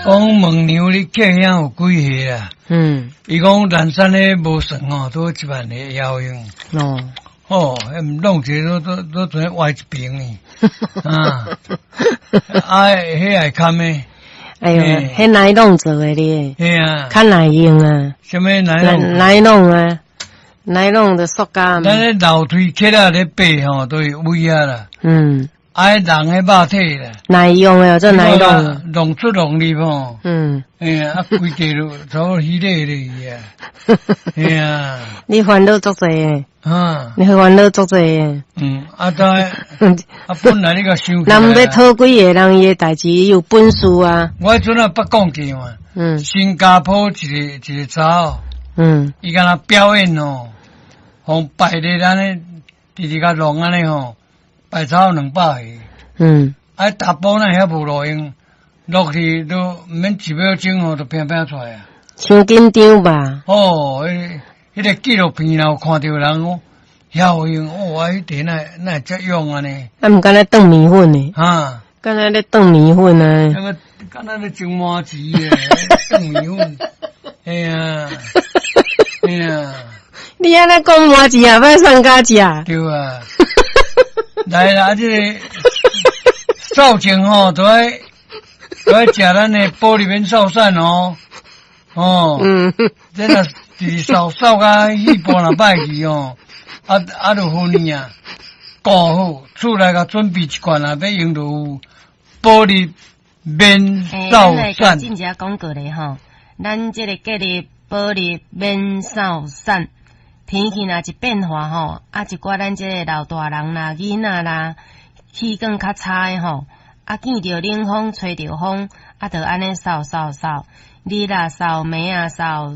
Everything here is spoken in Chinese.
讲问牛你客遐有几岁啊？伊讲南山咧无算哦，都1万个要用。哦，弄一个都全歪一边呢。迄爱看咩？ 哎呦，迄奶弄做的咧。 嘿啊， 较耐用啊。 什么奶弄？ 奶弄啊，奶弄的塑胶。 咱咧楼梯客啊咧爬吼，都有位啊啦。人迄肉体啦。耐用的，这奶弄。 弄出弄入吼。规地都都稀咧咧啊。嘿啊。 你烦恼足济诶。你烦恼足济诶。 本来你个想。 人要讨几个人伊诶代志有本事啊。 我迄阵啊捌讲过嘛。新加坡一个查某。伊敢若表演哦，互摆咧咱咧直直甲弄安尼吼，摆查某200个。大波那遐无路用，落去都毋免1秒钟吼，就拼拼出来啊。 伤紧张吧？ 迄个纪录片有看到人哦，遐有用哦，迄地那遮用安尼。 毋敢若炖米粉呢？敢若咧炖米粉啊？ 那个敢若咧蒸麻糍诶，炖米粉。哎呀，哎呀！ 你安尼讲麻糍也歹送家食？ 对啊。来啦，这个扫帚吼，都爱食咱的玻璃面扫扇哦。这若是扫甲气泡若歹去哦，就分啊，顾好厝内甲准备一罐啊，要用到有玻璃面扫扇。 真正讲过咧吼，咱这个隔离玻璃面扫扇。天气若一变化吼，一寡咱这个老大人啦、囡仔啦，气管较差的吼，见着冷风、吹着风，就安尼扫。你啦扫梅啊扫。